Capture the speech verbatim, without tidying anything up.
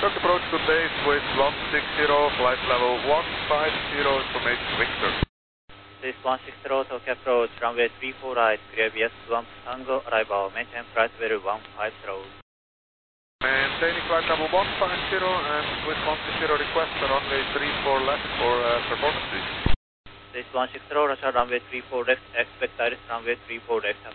Talk approach to base with one six zero, flight level one five zero, information Victor. Base one six zero, talk approach, runway three four right, clear V S one Tango, arrival, maintain flight level one five zero. Maintaining flight level one five zero and with one six zero request for runway three four left for uh, performance. Base one six zero, Roger, runway three four left, expect direct runway three four left.